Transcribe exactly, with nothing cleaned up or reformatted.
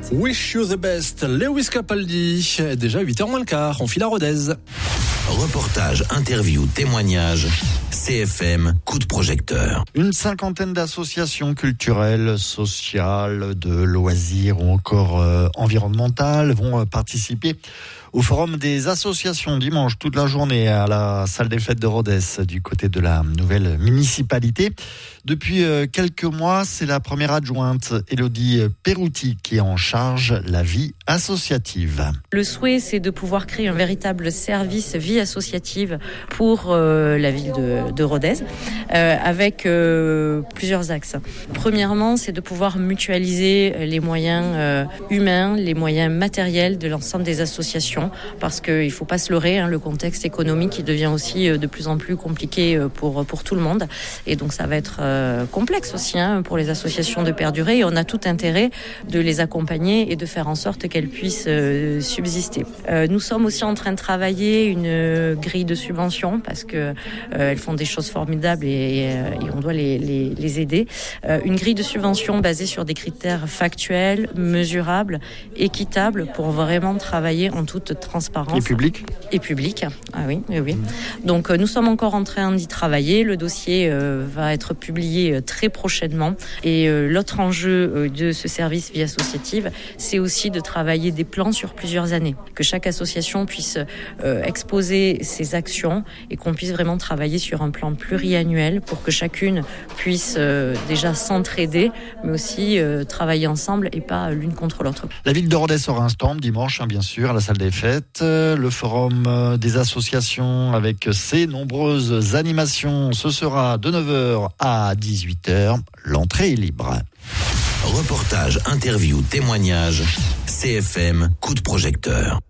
Wish you the best, Lewis Capaldi. Déjà huit heures moins le quart, on file à Rodez. Reportage, interview, témoignage, C F M, coup de projecteur. Une cinquantaine d'associations culturelles, sociales, de loisirs ou encore euh, environnementales vont euh, participer au Forum des associations dimanche toute la journée à la salle des fêtes de Rodez du côté de la nouvelle municipalité. Depuis euh, quelques mois, c'est la première adjointe, Élodie Perouti, qui est en charge la vie associative. Le souhait, c'est de pouvoir créer un véritable service vie associative pour euh, la ville de, de Rodez, euh, avec euh, plusieurs axes. Premièrement, c'est de pouvoir mutualiser les moyens euh, humains, les moyens matériels de l'ensemble des associations, parce qu'il ne faut pas se leurrer, hein, le contexte économique qui devient aussi de plus en plus compliqué pour, pour tout le monde. Et donc ça va être euh, complexe aussi hein, pour les associations de perdurer. Et on a tout intérêt de les accompagner et de faire en sorte qu'elles puissent euh, subsister. Euh, nous sommes aussi en train de travailler une grille de subvention parce qu'elles euh, font des choses formidables et, et, et on doit les, les, les aider. Euh, une grille de subvention basée sur des critères factuels, mesurables, équitables pour vraiment travailler en toute transparence. Et public ? Et public, ah oui, oui, oui. Mmh. Donc euh, nous sommes encore en train d'y travailler. Le dossier euh, va être publié euh, très prochainement. Et euh, l'autre enjeu euh, de ce service vie associative, c'est aussi de travailler des plans sur plusieurs années. Que chaque association puisse euh, exposer ses actions et qu'on puisse vraiment travailler sur un plan pluriannuel pour que chacune puisse euh, déjà s'entraider, mais aussi euh, travailler ensemble et pas l'une contre l'autre. La ville de Rodez aura un stand dimanche, hein, bien sûr, à la salle des fêtes. Le forum des associations avec ses nombreuses animations, ce sera de neuf heures à dix-huit heures. L'entrée est libre. Reportage, interview, témoignage, C F M, coup de projecteur.